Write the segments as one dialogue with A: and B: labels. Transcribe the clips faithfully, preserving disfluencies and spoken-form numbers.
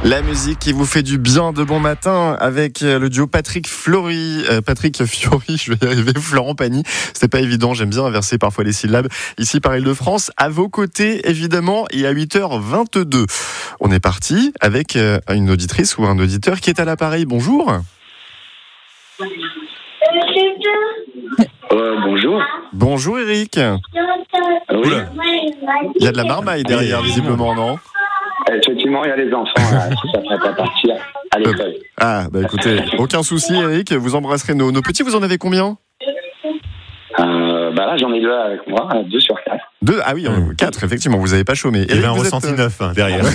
A: La musique qui vous fait du bien de bon matin avec le duo Patrick Flory, euh, Patrick Fiori, je vais y arriver, Florent Pagny. C'était pas évident, j'aime bien inverser parfois les syllabes. Ici par Île-de-France, à vos côtés évidemment, et à huit heures vingt-deux. On est parti avec une auditrice ou un auditeur qui est à l'appareil. Bonjour.
B: Euh, bonjour.
A: Bonjour Eric.
B: Oui.
A: Il y a de la marmaille derrière, visiblement, non ?
B: Effectivement, il y a les enfants, là, qui s'apprêtent à partir à l'école.
A: Ah, bah écoutez, aucun souci Eric, vous embrasserez nos, nos petits, vous en avez combien ?
B: euh, Bah là, j'en ai deux avec moi, deux sur quatre.
A: Deux ? Ah oui, mmh. quatre, effectivement, vous n'avez pas chômé.
C: Il y avait un ressenti êtes... neuf hein, derrière.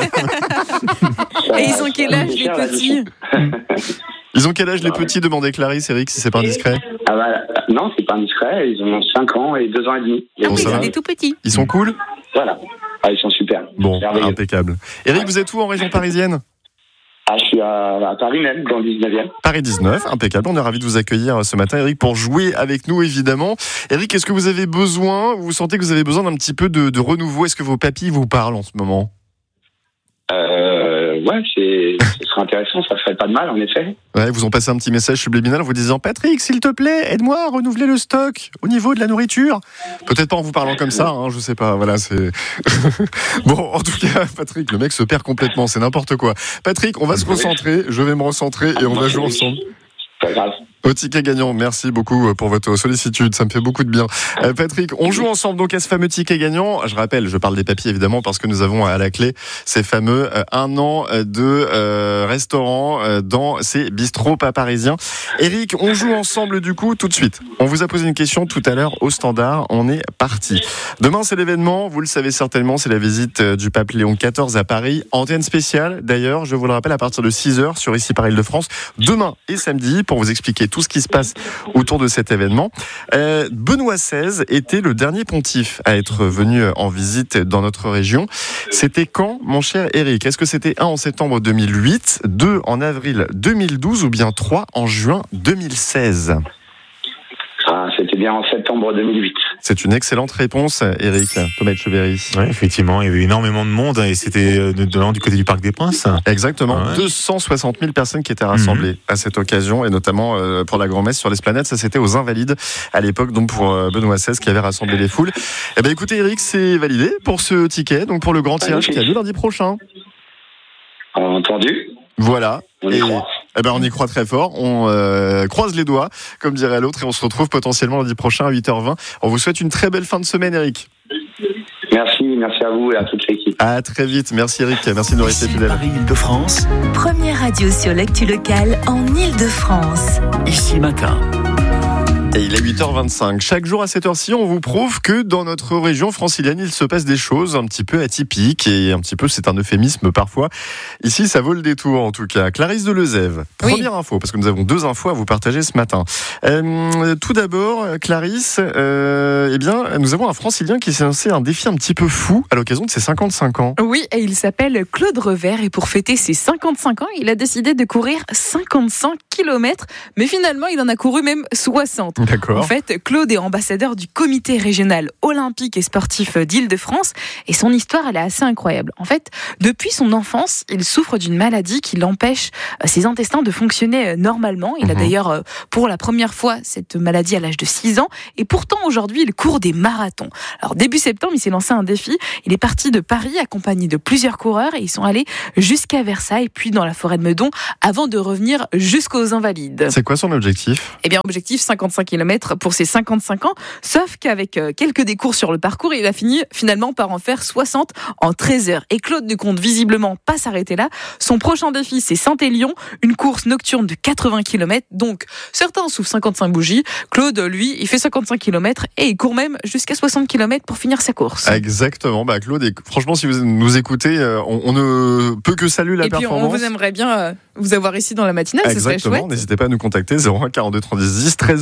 D: Et ils ont quel âge les petits ?
A: Ils ont quel âge les petits ? Demandez Clarisse, Eric, si c'est pas indiscret.
B: Ah bah, non, c'est pas indiscret, ils ont cinq ans et deux ans et demi.
D: Ah oui, ils sont des tout petits.
A: Ils sont cool ?
B: Voilà, ah, ils sont super.
A: Bon, impeccable. Eric, vous êtes où en région parisienne ?
B: Ah, je suis à, à Paris même, dans le dix-neuvième.
A: Paris dix-neuf, impeccable. On est ravis de vous accueillir ce matin, Eric, pour jouer avec nous, évidemment. Eric, est-ce que vous avez besoin, vous sentez que vous avez besoin d'un petit peu de, de renouveau ? Est-ce que vos papilles vous parlent en ce moment ?
B: Euh, ouais, c'est, ce serait intéressant, ça ferait pas de mal, en effet.
A: Ouais, vous ont passé un petit message subliminal en vous disant « Patrick, s'il te plaît, aide-moi à renouveler le stock au niveau de la nourriture. » Peut-être pas en vous parlant comme ça, hein, je sais pas, voilà, c'est... Bon, en tout cas, Patrick, le mec se perd complètement, c'est n'importe quoi. Patrick, on va se recentrer, je vais me recentrer et on va jouer ensemble.
B: Pas grave.
A: Au ticket gagnant, merci beaucoup pour votre sollicitude, ça me fait beaucoup de bien. Euh, Patrick, on joue ensemble donc à ce fameux ticket gagnant. Je rappelle, je parle des papiers évidemment parce que nous avons à la clé ces fameux euh, un an de euh, restaurant euh, dans ces bistrots pas parisiens. Eric, on joue ensemble du coup tout de suite. On vous a posé une question tout à l'heure au standard, on est parti. Demain c'est l'événement, vous le savez certainement, c'est la visite du pape Léon quatorze à Paris. Antenne spéciale d'ailleurs, je vous le rappelle, à partir de six heures sur Ici par Île-de-France, demain et samedi pour vous expliquer tout ce qui se passe autour de cet événement. Euh, Benoît seize était le dernier pontife à être venu en visite dans notre région. C'était quand, mon cher Eric ? Est-ce que c'était un en septembre deux mille huit, deux en avril deux mille douze ou bien trois en juin deux mille seize ?
B: Ah, c'était bien en septembre deux mille huit.
A: C'est une excellente réponse, Eric. Thomas Etcheverry.
C: Oui, effectivement, il y avait énormément de monde et c'était de, de, du côté du Parc des Princes.
A: Exactement,
C: ouais.
A: deux cent soixante mille personnes qui étaient rassemblées mmh. à cette occasion et notamment euh, pour la grand-messe sur l'Esplanade. Ça, c'était aux Invalides à l'époque, donc pour euh, Benoît seize qui avait rassemblé les foules. Eh bien, écoutez, Eric, c'est validé pour ce ticket, donc pour le grand tirage qui a lieu lundi prochain.
B: Entendu.
A: Voilà.
B: On y croit.
A: Eh ben, on y croit très fort. On euh, croise les doigts, comme dirait l'autre, et on se retrouve potentiellement lundi prochain à huit heures vingt. On vous souhaite une très belle fin de semaine, Eric.
B: Merci, merci à vous et à toute l'équipe.
A: À très vite. Merci, Eric. Merci de nous rester fidèles.
E: Paris, Île-de-France.
F: Première radio sur l'actu locale en Île-de-France.
E: Ici matin.
A: Et il est huit heures vingt-cinq. Chaque jour à cette heure-ci, on vous prouve que dans notre région francilienne, il se passe des choses un petit peu atypiques et un petit peu, c'est un euphémisme parfois. Ici, ça vaut le détour en tout cas. Clarisse de Lezève, première oui. info, parce que nous avons deux infos à vous partager ce matin. Euh, tout d'abord, Clarisse, euh, eh bien, nous avons un francilien qui s'est lancé un défi un petit peu fou à l'occasion de ses cinquante-cinq ans.
D: Oui, et il s'appelle Claude Revers et pour fêter ses cinquante-cinq ans, il a décidé de courir cinquante-cinq kilomètres, mais finalement, il en a couru même soixante.
A: D'accord.
D: En fait, Claude est ambassadeur du comité régional olympique et sportif d'Île-de-France et son histoire, elle est assez incroyable. En fait, depuis son enfance, il souffre d'une maladie qui l'empêche ses intestins de fonctionner normalement. Il mmh. a d'ailleurs, pour la première fois, cette maladie à l'âge de six ans et pourtant, aujourd'hui, il court des marathons. Alors, début septembre, il s'est lancé un défi. Il est parti de Paris accompagné de plusieurs coureurs et ils sont allés jusqu'à Versailles, puis dans la forêt de Meudon, avant de revenir jusqu'aux Invalides.
A: C'est quoi son objectif ?
D: Eh bien, objectif cinquante-cinq kilomètres pour ses cinquante-cinq ans, sauf qu'avec quelques décours sur le parcours, il a fini finalement par en faire soixante en treize heures. Et Claude ne compte visiblement pas s'arrêter là. Son prochain défi, c'est Saint-Élion, une course nocturne de quatre-vingts kilomètres. Donc, certains soufflent cinquante-cinq bougies. Claude, lui, il fait cinquante-cinq kilomètres et il court même jusqu'à soixante kilomètres pour finir sa course.
A: Exactement. Bah, Claude, et franchement, si vous nous écoutez, on, on ne peut que saluer la
D: et
A: performance.
D: Et puis, on vous aimerait bien vous avoir ici dans la matinale.
A: Exactement.
D: Ce serait chouette.
A: N'hésitez pas à nous contacter. zéro un quarante-deux trente-dix dix, treize heures de cours.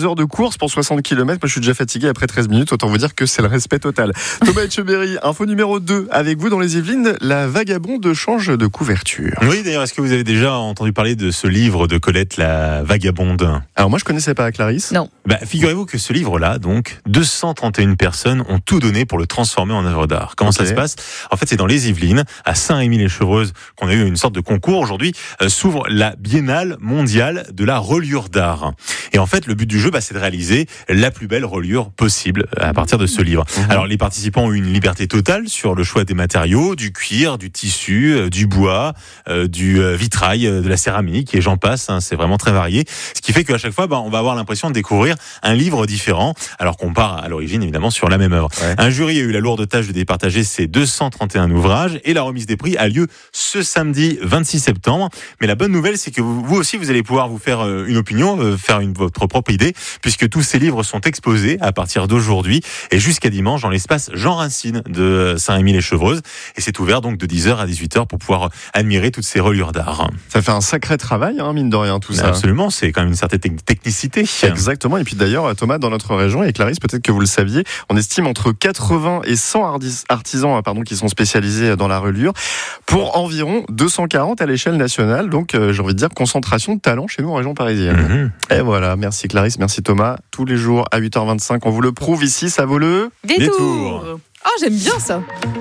A: course pour soixante kilomètres. Moi, je suis déjà fatigué après treize minutes. Autant vous dire que c'est le respect total. Thomas Etcheberry, info numéro deux. Avec vous dans les Yvelines, la vagabonde change de couverture.
C: Oui, d'ailleurs, est-ce que vous avez déjà entendu parler de ce livre de Colette, La Vagabonde ?
A: Alors moi, je connaissais pas Clarisse.
D: Non.
C: Bah, figurez-vous que ce livre-là, donc, deux cent trente et une personnes ont tout donné pour le transformer en œuvre d'art. Comment
A: Okay.
C: ça se passe ? En fait, c'est dans les Yvelines, à Saint-Rémy-les-Chevreuse, qu'on a eu une sorte de concours. Aujourd'hui, euh, s'ouvre la Biennale mondiale de la reliure d'art. Et en fait, le but du jeu, bah, c'est de réaliser la plus belle reliure possible à partir de ce livre.
A: Mmh.
C: Alors, les participants ont eu une liberté totale sur le choix des matériaux, du cuir, du tissu, euh, du bois, euh, du euh, vitrail, euh, de la céramique, et j'en passe. Hein, c'est vraiment très varié. Ce qui fait qu'à chaque fois, bah, on va avoir l'impression de découvrir un livre différent, alors qu'on part à l'origine, évidemment, sur la même œuvre.
A: Ouais.
C: Un jury a eu la lourde tâche de départager ces deux cent trente et un ouvrages, et la remise des prix a lieu ce samedi vingt-six septembre. Mais la bonne nouvelle, c'est que vous, vous aussi, vous allez pouvoir vous faire euh, une opinion, euh, faire une, votre propre idée, puisque tous ces livres sont exposés à partir d'aujourd'hui et jusqu'à dimanche dans l'espace Jean Racine de Saint-Rémy-les-Chevreuse. Et c'est ouvert donc de dix heures à dix-huit heures pour pouvoir admirer toutes ces reliures d'art.
A: Ça fait un sacré travail, hein, mine de rien, tout ça.
C: Absolument, c'est quand même une certaine technicité.
A: Exactement. Et puis d'ailleurs, Thomas, dans notre région, et Clarisse, peut-être que vous le saviez, on estime entre quatre-vingts et cent artisans pardon, qui sont spécialisés dans la reliure, pour environ deux cent quarante à l'échelle nationale. Donc, euh, j'ai envie de dire concentration de talent chez nous en région parisienne.
C: Mmh.
A: Et voilà, merci Clarisse, merci Thomas. Tous les jours à huit heures vingt-cinq, on vous le prouve ici, ça vaut le...
D: Détour.
C: Détour.
D: Oh, j'aime bien ça.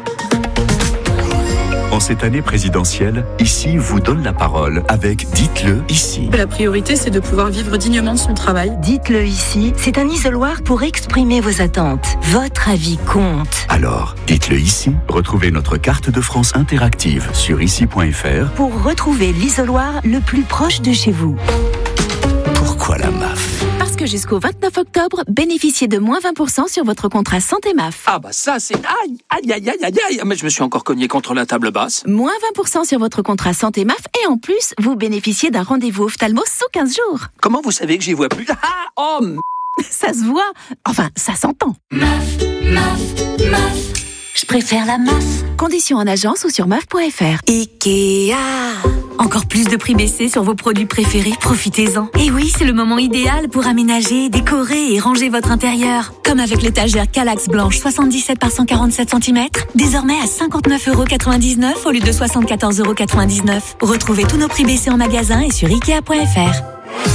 E: En cette année présidentielle, Ici vous donne la parole avec Dites-le ici.
G: La priorité, c'est de pouvoir vivre dignement de son travail.
F: Dites-le ici, c'est un isoloir pour exprimer vos attentes. Votre avis compte.
E: Alors, dites-le ici. Retrouvez notre carte de France interactive sur ici point f r.
F: Pour retrouver l'isoloir le plus proche de chez vous.
E: Pourquoi la M A F ?
H: Parce que jusqu'au vingt-neuf octobre, bénéficiez de moins vingt pour cent sur votre contrat Santé M A F.
I: Ah bah ça c'est... Aïe, aïe, aïe, aïe, aïe, aïe. Mais je me suis encore cogné contre la table basse.
H: Moins vingt pour cent sur votre contrat Santé M A F et en plus, vous bénéficiez d'un rendez-vous ophtalmo sous quinze jours.
I: Comment vous savez que j'y vois plus? Ah, oh, m-
H: Ça se voit. Enfin, ça s'entend.
F: M A F, M A F, M A F. Je préfère la M A F.
H: Conditions en agence ou sur meuf point f r.
F: Ikea. Encore plus de prix baissés sur vos produits préférés, profitez-en. Et oui, c'est le moment idéal pour aménager, décorer et ranger votre intérieur. Comme avec l'étagère Kallax blanche soixante-dix-sept par cent quarante-sept centimètres, désormais à cinquante-neuf euros quatre-vingt-dix-neuf au lieu de soixante-quatorze euros quatre-vingt-dix-neuf. Retrouvez tous nos prix baissés en magasin et sur ikea point f r.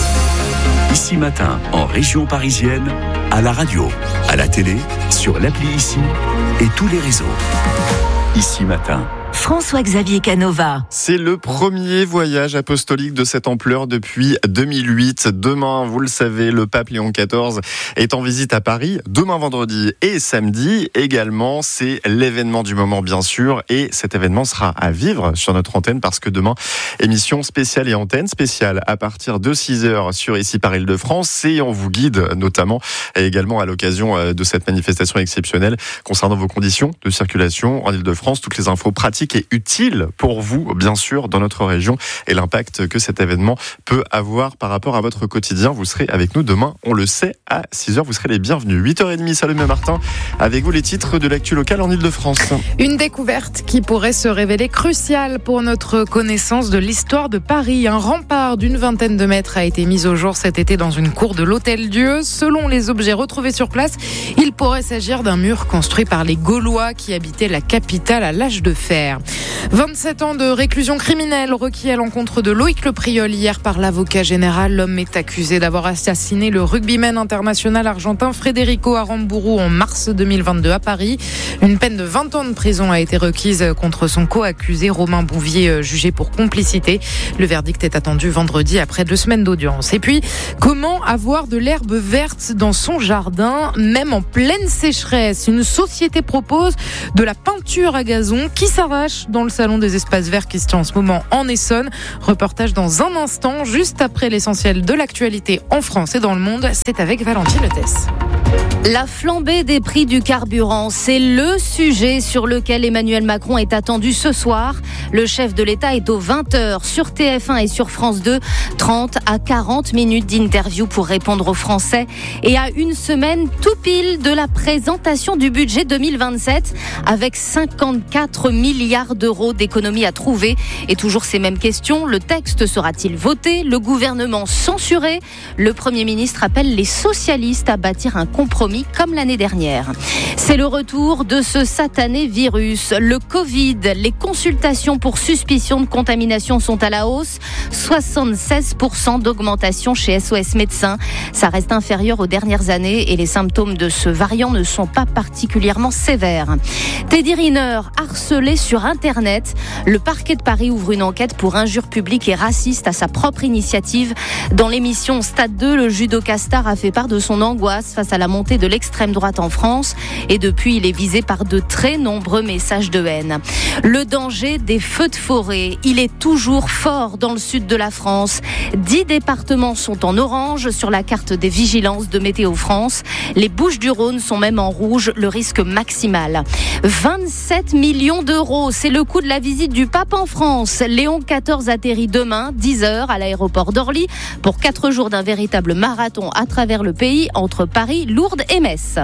E: Ici Matin, en région parisienne, à la radio, à la télé, sur l'appli Ici et tous les réseaux. Ici Matin.
F: François-Xavier Canova.
A: C'est le premier voyage apostolique de cette ampleur depuis deux mille huit. Demain, vous le savez, le pape Léon quatorze est en visite à Paris. Demain, vendredi et samedi également. C'est l'événement du moment, bien sûr. Et cet événement sera à vivre sur notre antenne parce que demain, émission spéciale et antenne spéciale à partir de six heures sur Ici par Île-de-France. Et on vous guide notamment et également à l'occasion de cette manifestation exceptionnelle concernant vos conditions de circulation en Île-de-France. Toutes les infos pratiques et utile pour vous, bien sûr, dans notre région et l'impact que cet événement peut avoir par rapport à votre quotidien. Vous serez avec nous demain, on le sait, à six heures. Vous serez les bienvenus. huit heures trente, Salomé Martin, avec vous les titres de l'actu locale en Île-de-France.
D: Une découverte qui pourrait se révéler cruciale pour notre connaissance de l'histoire de Paris. Un rempart d'une vingtaine de mètres a été mis au jour cet été dans une cour de l'Hôtel-Dieu. Selon les objets retrouvés sur place, il pourrait s'agir d'un mur construit par les Gaulois qui habitaient la capitale à l'âge de fer. vingt-sept ans de réclusion criminelle requis à l'encontre de Loïc Lepriol hier par l'avocat général. L'homme est accusé d'avoir assassiné le rugbyman international argentin Federico Aramburu en mars deux mille vingt-deux à Paris. Une peine de vingt ans de prison a été requise contre son co-accusé Romain Bouvier, jugé pour complicité. Le verdict est attendu vendredi après deux semaines d'audience. Et puis, comment avoir de l'herbe verte dans son jardin, même en pleine sécheresse? Une société propose de la peinture à gazon qui s'arrache dans le salon des espaces verts qui se tient en ce moment en Essonne. Reportage dans un instant, juste après l'essentiel de l'actualité en France et dans le monde. C'est avec Valentine Lethès.
J: La flambée des prix du carburant, c'est le sujet sur lequel Emmanuel Macron est attendu ce soir. Le chef de l'État est aux vingt heures sur T F un et sur France deux. trente à quarante minutes d'interview pour répondre aux Français. Et à une semaine tout pile de la présentation du budget deux mille vingt-sept avec cinquante-quatre milliards d'euros d'économies à trouver. Et toujours ces mêmes questions, le texte sera-t-il voté? Le gouvernement censuré? Le Premier ministre appelle les socialistes à bâtir un compromis comme l'année dernière. C'est le retour de ce satané virus, le Covid. Les consultations pour suspicion de contamination sont à la hausse. soixante-seize pour cent d'augmentation chez S O S Médecins. Ça reste inférieur aux dernières années et les symptômes de ce variant ne sont pas particulièrement sévères. Teddy Riner, harcelé sur Internet. Le parquet de Paris ouvre une enquête pour injures publiques et racistes à sa propre initiative. Dans l'émission Stade deux, le judoka star a fait part de son angoisse face à la montée de l'extrême droite en France. Et depuis, il est visé par de très nombreux messages de haine. Le danger des feux de forêt, il est toujours fort dans le sud de la France. Dix départements sont en orange sur la carte des vigilances de Météo France. Les Bouches-du-Rhône sont même en rouge, le risque maximal. vingt-sept millions d'euros, c'est le coût de la visite du pape en France. Léon quatorze atterrit demain, dix heures, à l'aéroport d'Orly, pour quatre jours d'un véritable marathon à travers le pays, entre Paris, Lourdes et Metz.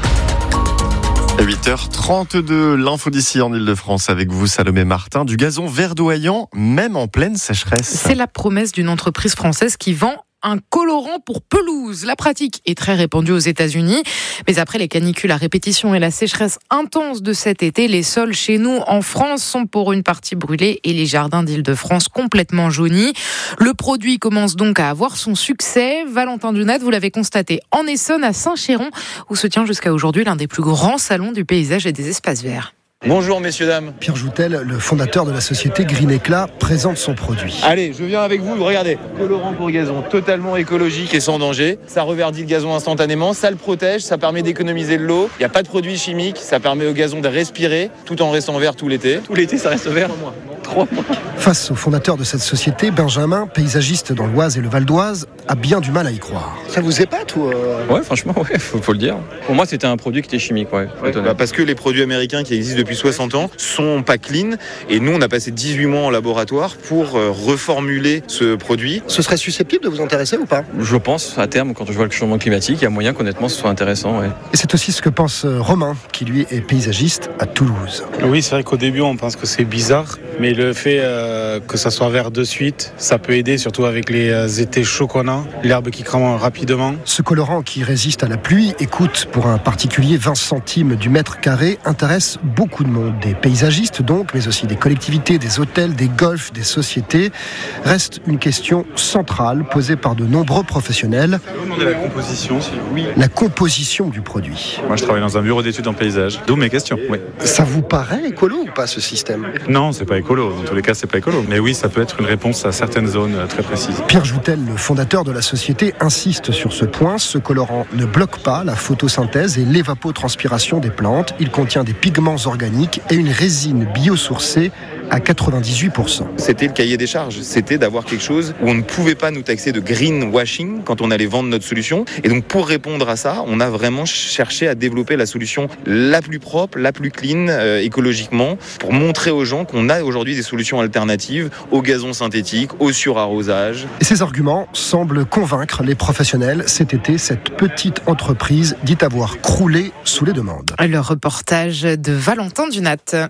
A: huit heures trente-deux, l'info d'ici en Ile-de-France avec vous, Salomé Martin. Du gazon verdoyant, même en pleine sécheresse.
D: C'est la promesse d'une entreprise française qui vend un colorant pour pelouse. La pratique est très répandue aux États-Unis, mais après les canicules à répétition et la sécheresse intense de cet été, les sols chez nous en France sont pour une partie brûlés et les jardins d'Île-de-France complètement jaunis. Le produit commence donc à avoir son succès. Valentin Dunat, vous l'avez constaté en Essonne, à Saint-Chéron, où se tient jusqu'à aujourd'hui l'un des plus grands salons du paysage et des espaces verts.
K: Bonjour messieurs, dames.
L: Pierre Joutel, le fondateur de la société Green Éclat, présente son produit.
K: Allez, je viens avec vous, regardez. Colorant pour gazon, totalement écologique et sans danger. Ça reverdit le gazon instantanément, ça le protège, ça permet d'économiser de l'eau. Il n'y a pas de produits chimiques, ça permet au gazon de respirer tout en restant vert tout l'été. Tout l'été, ça reste vert. Trois mois. Trois mois.
L: Face au fondateur de cette société, Benjamin, paysagiste dans l'Oise et le Val d'Oise, a bien du mal à y croire.
M: Ça vous épate ou euh...
K: Ouais, franchement, ouais, faut, faut le dire. Pour moi, c'était un produit qui était chimique, ouais. ouais bah parce que les produits américains qui existent depuis soixante ans sont pas clean et nous on a passé dix-huit mois en laboratoire pour euh, reformuler ce produit.
M: Ce serait susceptible de vous intéresser ou pas?
K: Je pense à terme, quand je vois le changement climatique, il y a moyen qu'honnêtement ce soit intéressant. Ouais.
L: Et c'est aussi ce que pense Romain, qui lui est paysagiste à Toulouse.
N: Oui, c'est vrai qu'au début on pense que c'est bizarre, mais le fait euh, que ça soit vert de suite, ça peut aider, surtout avec les euh, étés chauds qu'on a, l'herbe qui crame rapidement.
L: Ce colorant qui résiste à la pluie et coûte pour un particulier vingt centimes du mètre carré intéresse beaucoup de monde. Des paysagistes donc, mais aussi des collectivités, des hôtels, des golfs, des sociétés. Reste une question centrale posée par de nombreux professionnels.
N: Je vais vous demander la composition, si oui.
L: La composition du produit.
N: Moi je travaille dans un bureau d'études en paysage, d'où mes questions. Oui.
L: Ça vous paraît écolo ou pas ce système?
N: Non, c'est pas écolo. Dans tous les cas, c'est pas écolo. Mais oui, ça peut être une réponse à certaines zones très précises.
L: Pierre Joutel, le fondateur de la société, insiste sur ce point. Ce colorant ne bloque pas la photosynthèse et l'évapotranspiration des plantes. Il contient des pigments organiques et une résine biosourcée à quatre-vingt-dix-huit pour cent.
K: C'était le cahier des charges, c'était d'avoir quelque chose où on ne pouvait pas nous taxer de greenwashing quand on allait vendre notre solution. Et donc pour répondre à ça, on a vraiment cherché à développer la solution la plus propre, la plus clean euh, écologiquement, pour montrer aux gens qu'on a aujourd'hui des solutions alternatives au gazon synthétique, au surarrosage.
L: Et ces arguments semblent convaincre les professionnels. Cet été, cette petite entreprise dit avoir croulé sous les demandes.
D: Le reportage de Valentin Dunat.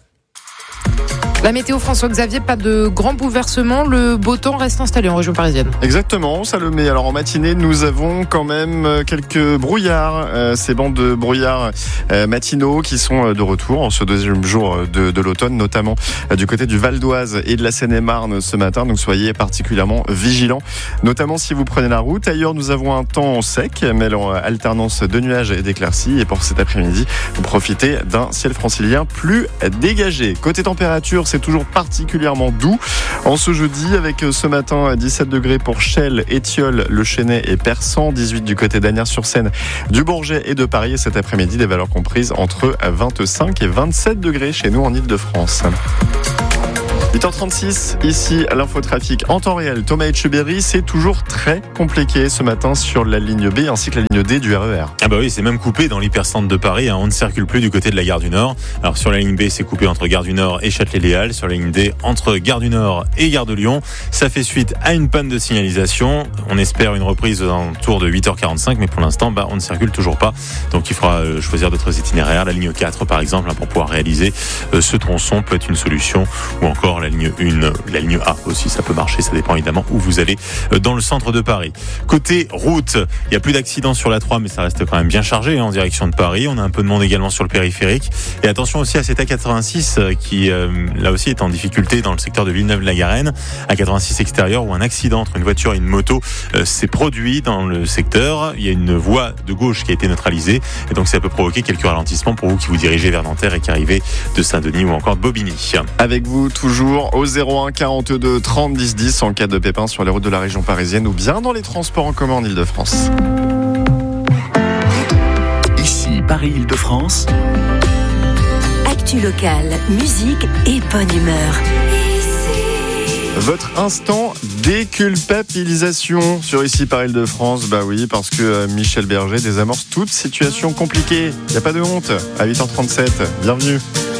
D: La météo, François-Xavier, pas de grands bouleversements. Le beau temps reste installé en région parisienne.
A: Exactement, Salomé. Alors en matinée, nous avons quand même quelques brouillards. Euh, ces bandes de brouillards euh, matinaux qui sont de retour en ce deuxième jour de, de l'automne, notamment euh, du côté du Val d'Oise et de la Seine-et-Marne ce matin. Donc soyez particulièrement vigilants, notamment si vous prenez la route. Ailleurs, nous avons un temps sec, mêlant alternance de nuages et d'éclaircies. Et pour cet après-midi, vous profitez d'un ciel francilien plus dégagé. Côté température, c'est toujours particulièrement doux en ce jeudi, avec ce matin dix-sept degrés pour Chelles, Étiole, Le Chesnay et Persan, dix-huit du côté d'Asnières-sur-Seine, du Bourget et de Paris. Et cet après-midi, des valeurs comprises entre vingt-cinq et vingt-sept degrés chez nous en Ile-de-France. huit heures trente-six, ici à l'infotrafic en temps réel. Thomas Etcheberry, c'est toujours très compliqué ce matin sur la ligne B ainsi que la ligne D du R E R.
C: Ah bah oui, c'est même coupé dans l'hypercentre de Paris. Hein. On ne circule plus du côté de la gare du Nord. Alors sur la ligne B, c'est coupé entre gare du Nord et Châtelet-Les-Halles. Sur la ligne D, entre gare du Nord et gare de Lyon. Ça fait suite à une panne de signalisation. On espère une reprise aux alentours de huit heures quarante-cinq, mais pour l'instant, bah, on ne circule toujours pas. Donc il faudra euh, choisir d'autres itinéraires. La ligne quatre, par exemple, hein, pour pouvoir réaliser euh, ce tronçon peut être une solution. Ou encore la ligne un, la ligne A aussi, ça peut marcher. Ça dépend évidemment où vous allez euh, dans le centre de Paris. Côté route, il n'y a plus d'accidents sur la trois, mais ça reste quand même bien chargé hein, en direction de Paris. On a un peu de monde également sur le périphérique. Et attention aussi à cette A quatre-vingt-six euh, qui, euh, là aussi, est en difficulté dans le secteur de Villeneuve-la-Garenne. A quatre-vingt-six extérieur où un accident entre une voiture et une moto euh, s'est produit dans le secteur. Il y a une voie de gauche qui a été neutralisée et donc ça peut provoquer quelques ralentissements pour vous qui vous dirigez vers Nanterre et qui arrivez de Saint-Denis ou encore de Bobigny.
A: Avec vous toujours au zéro un quarante-deux trente dix dix en cas de pépin sur les routes de la région parisienne ou bien dans les transports en commun en Ile-de-France.
E: Ici Paris-Île-de-France.
F: Actu locale, musique et bonne humeur.
A: Votre instant déculpabilisation sur Ici par Île-de-France. Bah oui, parce que Michel Berger désamorce toute situation compliquée. Il n'y a pas de honte. À huit heures trente-sept, bienvenue.